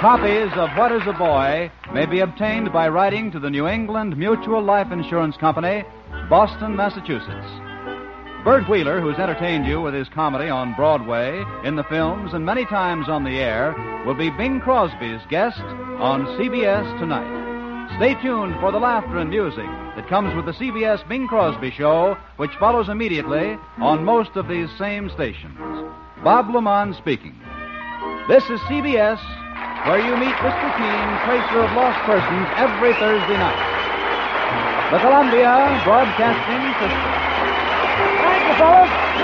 Copies of What is a Boy may be obtained by writing to the New England Mutual Life Insurance Company, Boston, Massachusetts. Bert Wheeler, who's entertained you with his comedy on Broadway, in the films, and many times on the air, will be Bing Crosby's guest on CBS tonight. Stay tuned for the laughter and music that comes with the CBS Bing Crosby Show, which follows immediately on most of these same stations. Bob LeMond speaking. This is CBS, where you meet Mr. Keene, tracer of lost persons, every Thursday night. The Columbia Broadcasting System. Thank you, fellas.